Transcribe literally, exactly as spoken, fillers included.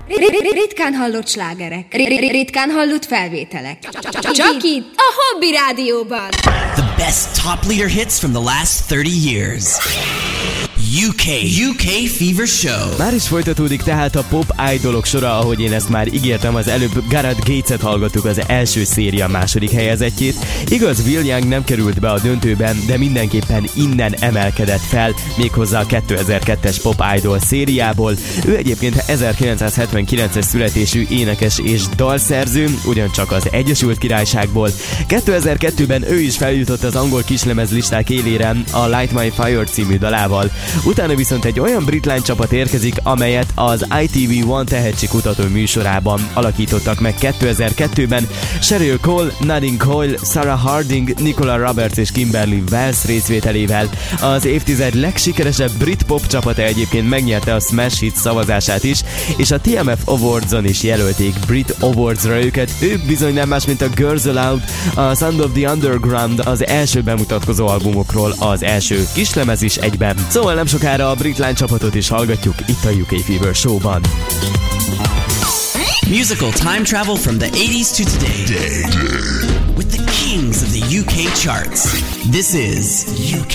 Ritkán hallott slágerek. Ritkán hallott felvételek. Csak itt, a Hobby Rádióban. The best top leader hits from the last thirty years. U K, U K Fever Show. Már is folytatódik tehát a pop idolok sora, ahogy én ezt már ígértem, az előbb Gareth Gates-et hallgattuk, az első széria második helyezettjét. Igaz, Will Young nem került be a döntőben, de mindenképpen innen emelkedett fel, méghozzá a kétezer-kettes pop idol szériából. Ő egyébként ezerkilencszázhetvenkilences születésű énekes és dalszerző, ugyancsak az Egyesült Királyságból. kétezer-kettőben ő is feljutott az angol kislemez listák élére a Light My Fire című dalával. Utána viszont egy olyan brit lánycsapat érkezik, amelyet az I T V One tehetségkutató műsorában alakítottak meg kétezer-kettőben. Sheryl Cole, Nadine Coyle, Sarah Harding, Nicola Roberts és Kimberly Wells részvételével. Az évtized legsikeresebb brit pop csapata egyébként megnyerte a Smash Hits szavazását is, és a T M F Awards-on is jelölték Brit Awards-ra őket. Ők bizony nem más, mint a Girls Aloud, a Sound of the Underground, az első bemutatkozó albumokról az első kislemez is egyben. Szóval nem sokára a brit lánycsapatot is hallgatjuk itt a U K Fever Show-ban. Musical time travel from the eighties to today. With the kings of the U K charts. This is U K